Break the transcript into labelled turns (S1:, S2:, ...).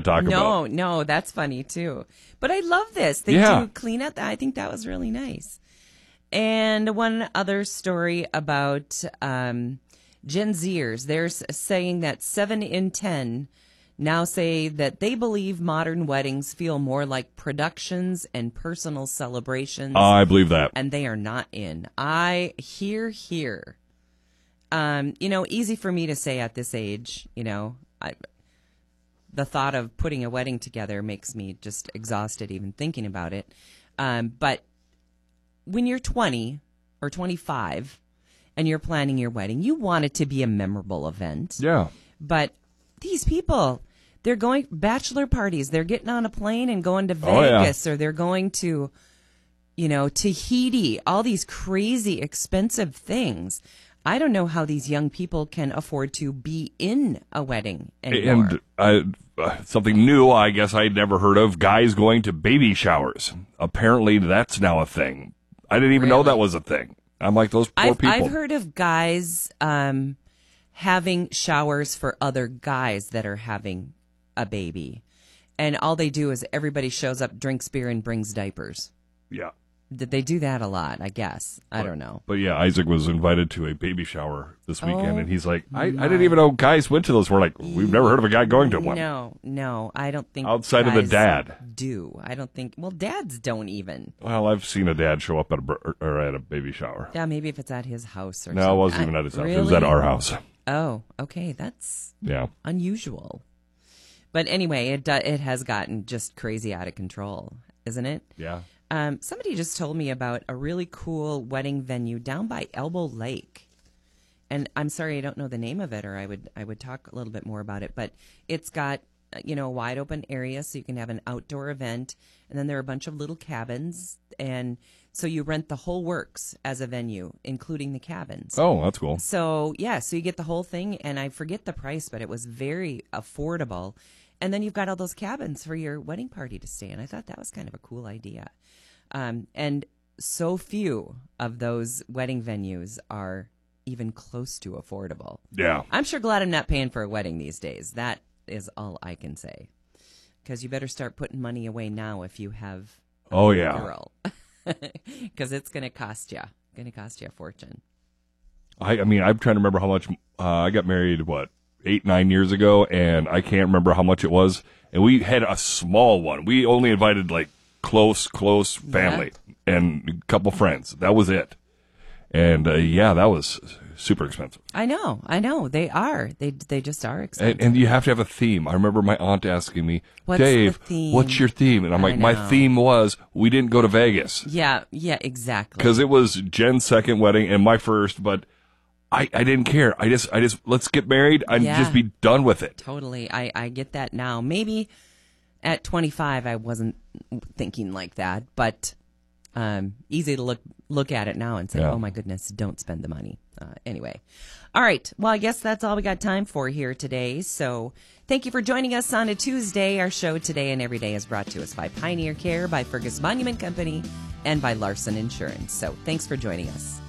S1: talk about.
S2: No, that's funny too. But I love this. They do clean up. I think that was really nice. And one other story about Gen Zers. They're saying that 7 in 10 now say that they believe modern weddings feel more like productions and personal celebrations.
S1: I believe that.
S2: And they are not in. I hear. Easy for me to say at this age, the thought of putting a wedding together makes me just exhausted even thinking about it. But when you're 20 or 25 and you're planning your wedding, you want it to be a memorable event.
S1: Yeah.
S2: But these people, they're going bachelor parties. They're getting on a plane and going to Vegas, or they're going to, Tahiti, all these crazy expensive things. I don't know how these young people can afford to be in a wedding anymore.
S1: And something new, I guess I'd never heard of, guys going to baby showers. Apparently that's now a thing. I didn't even know that was a thing. I'm like, those poor people.
S2: I've heard of guys having showers for other guys that are having a baby. And all they do is everybody shows up, drinks beer, and brings diapers.
S1: Yeah.
S2: They do that a lot, I guess. I don't know.
S1: But yeah, Isaac was invited to a baby shower this weekend, and he's like, I didn't even know guys went to those. We're like, we've never heard of a guy going to one.
S2: No, I don't think
S1: outside of the dad
S2: do. I don't think. Well, dads don't even.
S1: Well, I've seen a dad show up at a baby shower.
S2: Yeah, maybe if it's at his house or something.
S1: No, it wasn't even at his house.
S2: Really?
S1: It was at our house.
S2: Oh, okay, that's unusual. But anyway, it has gotten just crazy out of control, isn't it?
S1: Yeah.
S2: Somebody just told me about a really cool wedding venue down by Elbow Lake. And I'm sorry, I don't know the name of it, or I would talk a little bit more about it. But it's got, a wide open area so you can have an outdoor event. And then there are a bunch of little cabins. And so you rent the whole works as a venue, including the cabins.
S1: Oh, that's cool.
S2: So, so you get the whole thing. And I forget the price, but it was very affordable. And then you've got all those cabins for your wedding party to stay in. I thought that was kind of a cool idea. And so few of those wedding venues are even close to affordable.
S1: Yeah.
S2: I'm sure glad I'm not paying for a wedding these days. That is all I can say. Because you better start putting money away now if you have a girl. Because it's going to cost you. Going to cost you a fortune.
S1: I mean, I'm trying to remember how much I got married, 8-9 years ago, and I can't remember how much it was. And we had a small one. We only invited close family and a couple friends. That was it. And that was super expensive.
S2: I know. They are. They just are expensive.
S1: And you have to have a theme. I remember my aunt asking me,
S2: what's
S1: Dave,
S2: the theme?
S1: What's your theme? And I'm like, my theme was we didn't go to Vegas.
S2: Yeah, exactly.
S1: Because it was Jen's second wedding and my first, but I didn't care. I just let's get married and just be done with it.
S2: Totally. I get that now. Maybe at 25 I wasn't thinking like that, but easy to look at it now and say, oh my goodness, don't spend the money. Anyway. All right. Well, I guess that's all we got time for here today. So thank you for joining us on a Tuesday. Our show today and every day is brought to us by Pioneer Care, by Fergus Monument Company, and by Larson Insurance. So thanks for joining us.